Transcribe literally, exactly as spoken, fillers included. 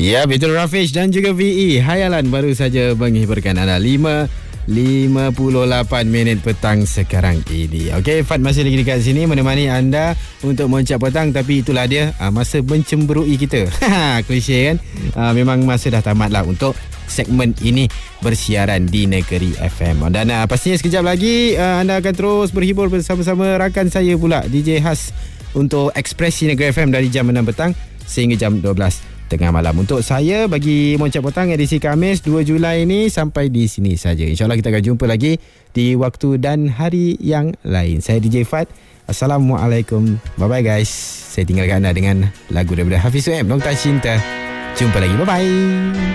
Ya, betul Rafish dan juga V E. Hayalan baru saja menghiburkan anda. lima lima puluh lapan minit petang sekarang ini. Okey, Fat masih lagi dekat sini menemani anda untuk moncap petang, tapi itulah dia uh, masa mencemburui kita. Klise kan? Uh, memang masa dah tamat lah untuk segmen ini bersiaran di Negeri F M. Dan uh, pastinya sekejap lagi uh, anda akan terus berhibur bersama-sama rakan saya pula, D J Has, untuk Ekspresi Negeri F M dari jam enam petang sehingga jam dua belas tengah malam. Untuk saya bagi Moncap Petang edisi Khamis dua Julai ini sampai di sini saja. InsyaAllah kita akan jumpa lagi di waktu dan hari yang lain. Saya D J Fat. Assalamualaikum. Bye-bye guys. Saya tinggalkan anda dengan lagu daripada Hafiz U M, Nokta Cinta. Jumpa lagi. Bye-bye.